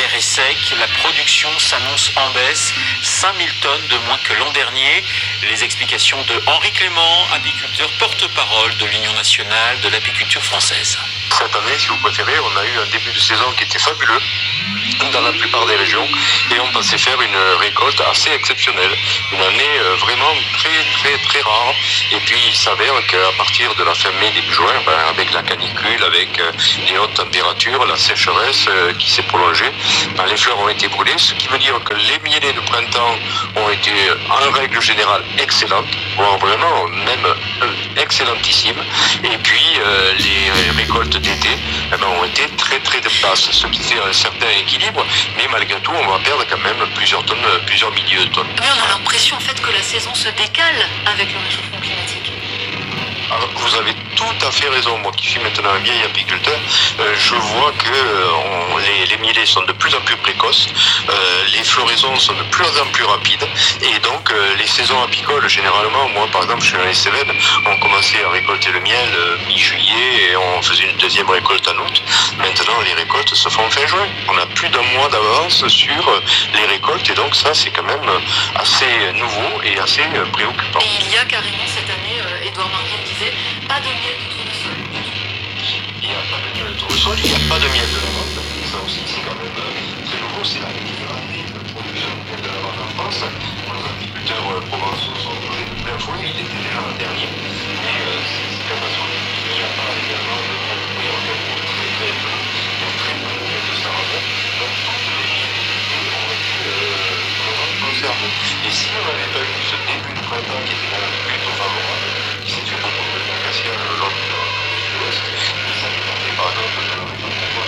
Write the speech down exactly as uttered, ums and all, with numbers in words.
l'air est sec, la production s'annonce en baisse, cinq mille tonnes de moins que l'an dernier. Les explications de Henri Clément, apiculteur porte-parole de l'Union nationale de l'apiculture française. Cette année, si vous préférez, on a eu un début de saison qui était fabuleux dans la plupart des régions et on pensait faire une récolte assez exceptionnelle. Une année vraiment très très très rare. Et puis il s'avère qu'à partir de la fin mai, début juin, ben, avec la canicule, avec les hautes températures, la sécheresse qui s'est prolongée, ben, les fleurs ont été brûlées, ce qui veut dire que les mielés de printemps ont été en règle générale excellentes, voire vraiment même euh, excellentissimes. Et puis euh, les récoltes d'été eh ben, ont été très très basses, ce qui fait un certain équilibre, mais malgré tout on va perdre quand même plusieurs tonnes, plusieurs milliers de tonnes. Mais on a l'impression en fait que la saison se décale avec le réchauffement climatique. Alors, vous avez tout à fait raison. Moi qui suis maintenant un vieil apiculteur, euh, je vois que euh, on, les, les mielés sont de plus en plus précoces, euh, les floraisons sont de plus en plus rapides et donc euh, les saisons apicoles, généralement, moi par exemple chez les Cévennes, on commençait à récolter le miel euh, mi-juillet et on faisait une deuxième récolte en août. Maintenant les récoltes se font fin juin. On a plus d'un mois d'avance sur euh, les récoltes et donc ça c'est quand même assez nouveau et assez euh, préoccupant. Et il y a carrément cette année, euh, Édouard Marguerite disait, pas de miel du tournesol. Il n'y a pas de miel de tournesol, il n'y a pas de miel de lavande. Ça aussi, c'est quand même euh, très nouveau. C'est la première année de production de miel de lavande en France. Nos agriculteurs euh, provençaux sont touchés de plein fouet. Il était déjà l'an dernier. Mais euh, c'est quand même son il n'y a pas également de miel de bouillon, très très peu. Il y a très peu de miel de sarrasin. Donc toutes les miels ont été euh, vraiment conservées. Et si on n'avait pas eu ce début de printemps qui était quand même plutôt favorable, qui s'est fait beaucoup de l'acacia le long